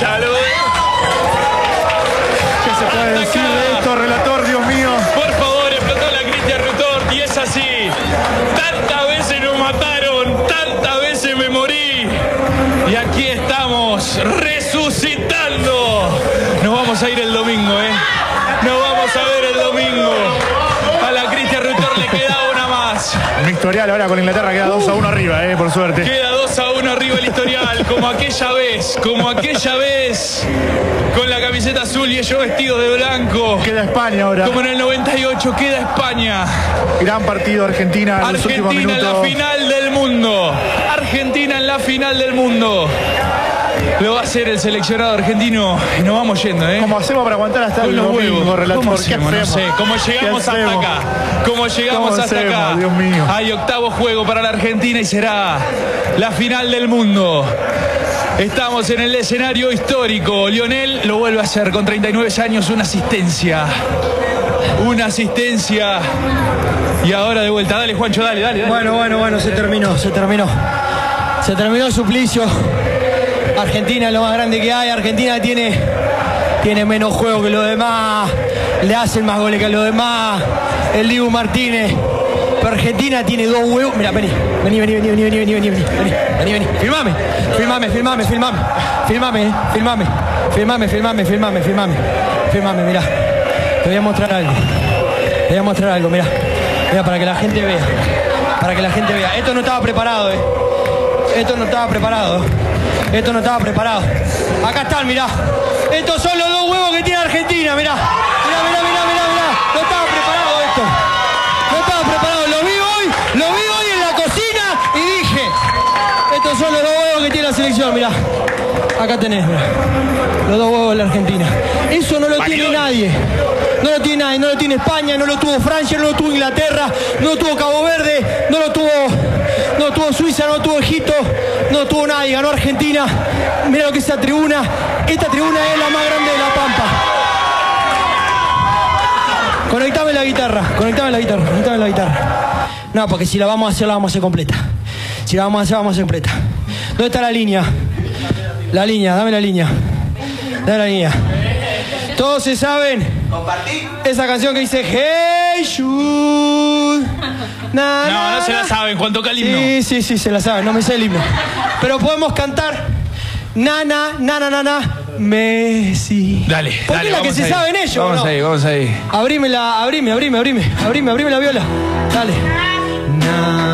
Salud. ¿Qué se puede decir de esto, relator, Dios mío? Por favor, explotó la Cristian Retort y es así. Tantas veces nos mataron, tantas veces me morí. Y aquí estamos, resucitando. Nos vamos a ir el domingo, Nos vamos a ver el domingo. A la Cristian Retort le queda una más. Un historial ahora con Inglaterra queda 2-1 arriba, por suerte. Queda 2-1 arriba el historial, como aquella vez, con la camiseta azul y ellos vestidos de blanco. Queda España ahora. Como en el 98, queda España. Gran partido Argentina en los últimos minutos. Argentina en la final del mundo. Argentina en la final del mundo. Lo va a hacer el seleccionado argentino y nos vamos yendo, ¿Cómo hacemos para aguantar hasta el domingo, relator? ¿Cómo hacemos? No sé, ¿cómo llegamos hasta acá? ¿Cómo llegamos hasta acá? Dios mío. Hay octavo juego para la Argentina y será la final del mundo. Estamos en el escenario histórico. Lionel lo vuelve a hacer con 39 años, una asistencia. Y ahora de vuelta. Dale, Juancho, dale. Bueno, se terminó el suplicio. Argentina es lo más grande que hay. Argentina tiene menos juego que los demás. Le hacen más goles que a los demás. El Dibu Martínez. Pero Argentina tiene 2 huevos. Mira, vení. Filmame. Filmame, mirá. Te voy a mostrar algo, mirá. Mirá, para que la gente vea. Esto no estaba preparado, Esto no estaba preparado. Acá están, mirá. Estos son los 2 huevos que tiene Argentina, mirá. No estaba preparado esto. Lo vi hoy en la cocina y dije, estos son los 2 huevos que tiene la selección, mirá. Acá tenés, mirá. Los 2 huevos de la Argentina. Eso no lo tiene nadie. No lo tiene España, no lo tuvo Francia, no lo tuvo Inglaterra, no lo tuvo Cabo Verde, no lo tuvo Suiza, no lo tuvo Egipto, no lo tuvo nadie, ganó Argentina. Mira lo que es esta tribuna es la más grande de La Pampa. Conectame la guitarra. No, porque si la vamos a hacer completa. ¿Dónde está la línea? Dame la línea. Todos se saben esa canción que dice Hey Jude. No se la saben. Juan, toca el himno. Sí, se la saben. No me sé el himno. Pero podemos cantar Messi. Dale. Porque es la que se saben ellos. Vamos ahí. Abrime la viola. Dale.